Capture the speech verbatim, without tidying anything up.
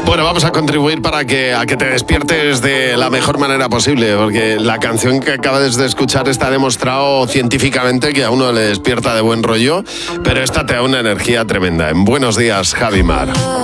Bueno, vamos a contribuir para que, a que te despiertes de la mejor manera posible, porque la canción que acabas de escuchar está demostrado científicamente que a uno le despierta de buen rollo, pero esta te da una energía tremenda. En Buenos Días, Javi Mar.